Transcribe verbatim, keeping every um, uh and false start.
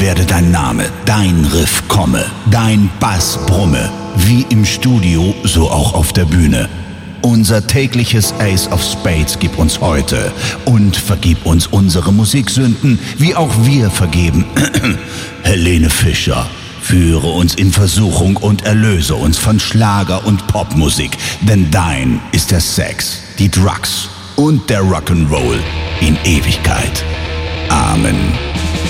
werde dein Name, dein Riff komme, dein Bass brumme, wie im Studio, so auch auf der Bühne. Unser tägliches Ace of Spades gib uns heute und vergib uns unsere Musiksünden, wie auch wir vergeben. Helene Fischer, führe uns in Versuchung und erlöse uns von Schlager und Popmusik, denn dein ist der Sex, die Drugs und der Rock'n'Roll in Ewigkeit. Amen.